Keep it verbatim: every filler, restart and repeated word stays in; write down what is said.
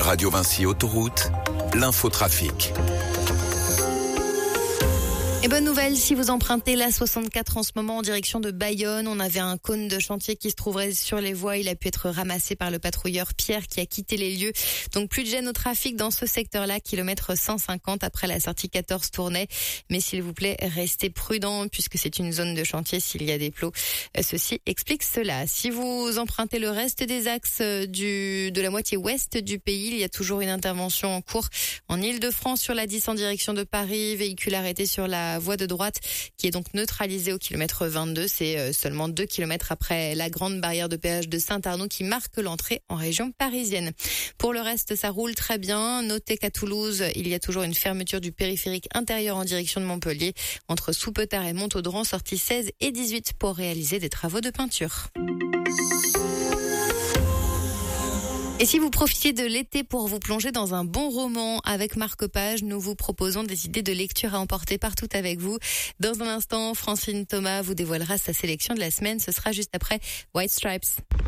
Radio Vinci Autoroute, l'infotrafic. Et bonne nouvelle, si vous empruntez l'A soixante-quatre en ce moment en direction de Bayonne, on avait un cône de chantier qui se trouverait sur les voies. Il a pu être ramassé par le patrouilleur Pierre qui a quitté les lieux. Donc plus de gêne au trafic dans ce secteur-là, kilomètre cent cinquante après la sortie quatorze Tournai. Mais s'il vous plaît, restez prudents puisque c'est une zone de chantier s'il y a des plots. Ceci explique cela. Si vous empruntez le reste des axes du, de la moitié ouest du pays, il y a toujours une intervention en cours en Île-de-France sur la dix en direction de Paris. Véhicule arrêté sur la voie de droite qui est donc neutralisée au kilomètre vingt-deux. C'est seulement deux kilomètres après la grande barrière de péage de Saint-Arnaud qui marque l'entrée en région parisienne. Pour le reste, ça roule très bien. Notez qu'à Toulouse, il y a toujours une fermeture du périphérique intérieur en direction de Montpellier entre Soupetard et Montaudran, sorties seize et dix-huit pour réaliser des travaux de peinture. Et si vous profitiez de l'été pour vous plonger dans un bon roman avec Marque-Page, nous vous proposons des idées de lecture à emporter partout avec vous. Dans un instant, Francine Thomas vous dévoilera sa sélection de la semaine. Ce sera juste après White Stripes.